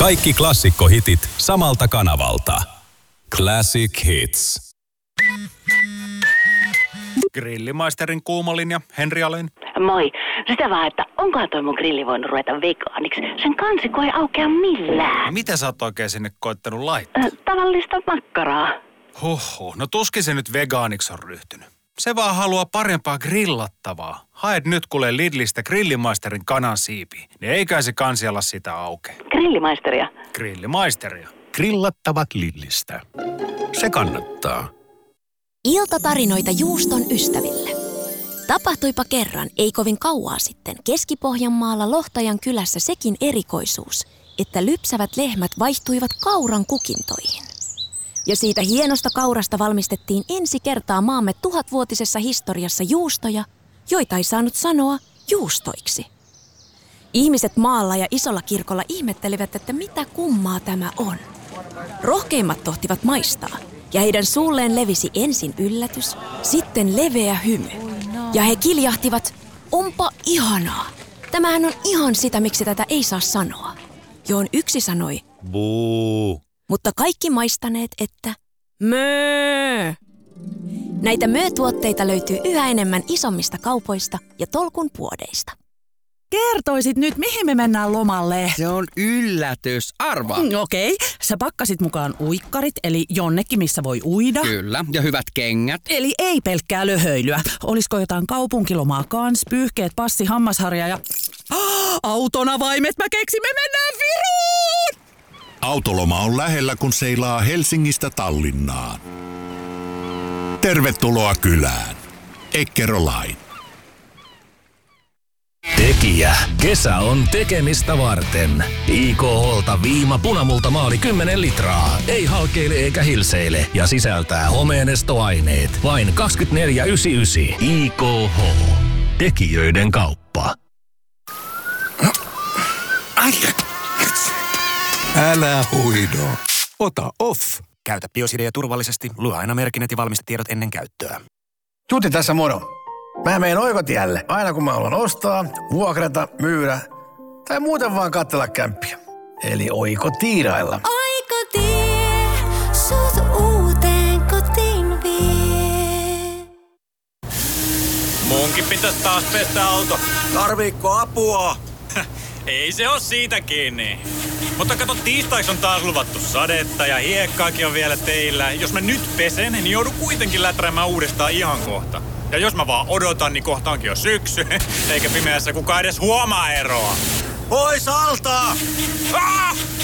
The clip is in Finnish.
Kaikki klassikkohitit samalta kanavalta. Classic Hits. Grillimaisterin kuumolinja, Henri Alén. Moi. Sitä vaan, että onkohan toi mun grilli voinut ruveta vegaaniksi? Sen kansiko ei aukea millään. Mitä sä oot oikein sinne koittanut laittaa? Tavallista makkaraa. Huhhuh, no tuskin se nyt vegaaniksi on ryhtynyt. Se vaan haluaa parempaa grillattavaa. Haet nyt kuule Lidlistä Grillimaisterin kanansiipiä. Niin eikä se kansi ala sitä aukeaa. Grillimaisteria. Grillimaisteria. Grillattavat Lidlistä. Se kannattaa. Iltatarinoita juuston ystäville. Tapahtuipa kerran, ei kovin kauaa sitten, Keski-Pohjanmaalla Lohtajan kylässä sekin erikoisuus, että lypsävät lehmät vaihtuivat kauran kukintoihin. Ja siitä hienosta kaurasta valmistettiin ensi kertaa maamme 1000-vuotisessa historiassa juustoja, joita ei saanut sanoa juustoiksi. Ihmiset maalla ja isolla kirkolla ihmettelivät, että mitä kummaa tämä on. Rohkeimmat tohtivat maistaa, ja heidän suulleen levisi ensin yllätys, sitten leveä hymy. Ja he kiljahtivat, onpa ihanaa. Tämähän on ihan sitä, miksi tätä ei saa sanoa. Johon yksi sanoi, Buu. Mutta kaikki maistaneet, että möö. Näitä möötuotteita löytyy yhä enemmän isommista kaupoista ja tolkun puodeista. Kertoisit nyt, mihin me mennään lomalle? Se on yllätys. Arvaa. Okei. Sä pakkasit mukaan uikkarit, eli jonnekin, missä voi uida. Kyllä, ja hyvät kengät. Eli ei pelkkää löhöilyä. Olisiko jotain kaupunkilomaa kans, pyyhkeet, passi, hammasharja ja... autonavaimet, mä keksin, me mennään Viroon! Autoloma on lähellä, kun seilaa Helsingistä Tallinnaan. Tervetuloa kylään. Eckerö Line. Tekijä. Kesä on tekemistä varten. IKH:lta viima punamultamaali 10 litraa. Ei halkeile eikä hilseile. Ja sisältää homeenestoaineet. Vain 24,99. IKH. Tekijöiden kauppa. Älä huido. Ota off. Käytä Biosidea turvallisesti. Lue aina merkinnät ja valmistetiedot ennen käyttöä. Tuti tässä moro. Mä menen Oikotielle aina kun mä haluan ostaa, vuokrata, myydä tai muuten vaan katsella kämppiä. Eli Oikotiirailla. Oikotie, sut uuteen kotiin vie. Munkin pitäisi taas pestä auto. Tarviikko apua? Ei se oo siitä kiinni. Mutta kato, tiistaiksi on taas luvattu sadetta ja hiekkaakin on vielä teillä. Jos mä nyt pesen, niin joudun kuitenkin läträämään uudestaan ihan kohta. Ja jos mä vaan odotan, niin kohta onkin jo syksy. Eikä pimeässä kukaan edes huomaa eroa. Pois alta! Ah!